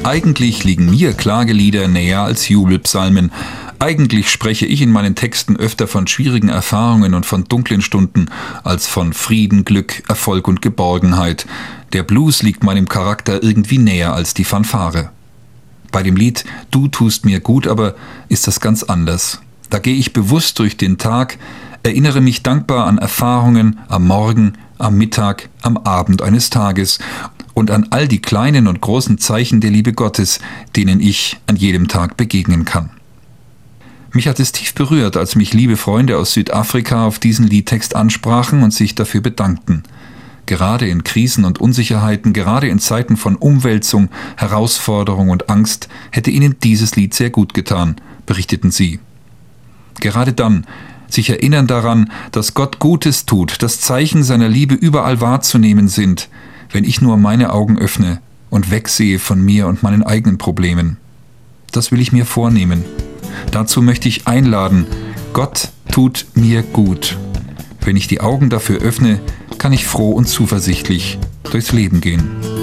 Eigentlich liegen mir Klagelieder näher als Jubelpsalmen. Eigentlich spreche ich in meinen Texten öfter von schwierigen Erfahrungen und von dunklen Stunden als von Frieden, Glück, Erfolg und Geborgenheit. Der Blues liegt meinem Charakter irgendwie näher als die Fanfare. Bei dem Lied »Du tust mir gut« aber ist das ganz anders. Da gehe ich bewusst durch den Tag, erinnere mich dankbar an Erfahrungen am Morgen, am Mittag, am Abend eines Tages und an all die kleinen und großen Zeichen der Liebe Gottes, denen ich an jedem Tag begegnen kann. Mich hat es tief berührt, als mich liebe Freunde aus Südafrika auf diesen Liedtext ansprachen und sich dafür bedankten. Gerade in Krisen und Unsicherheiten, gerade in Zeiten von Umwälzung, Herausforderung und Angst hätte ihnen dieses Lied sehr gut getan, berichteten sie. Gerade dann, sich erinnern daran, dass Gott Gutes tut, dass Zeichen seiner Liebe überall wahrzunehmen sind, wenn ich nur meine Augen öffne und wegsehe von mir und meinen eigenen Problemen. Das will ich mir vornehmen. Dazu möchte ich einladen, Gott tut mir gut. Wenn ich die Augen dafür öffne, kann ich froh und zuversichtlich durchs Leben gehen.